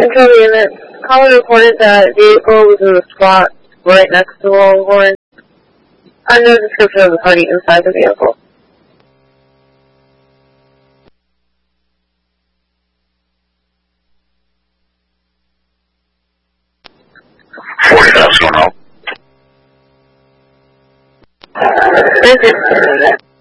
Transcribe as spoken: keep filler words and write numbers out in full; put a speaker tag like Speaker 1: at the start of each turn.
Speaker 1: Until the event, caller reported that vehicle was in the spot right next to Longhorn. Uh, no description of the party inside the vehicle.
Speaker 2: forty thousand going out.
Speaker 1: Thank you.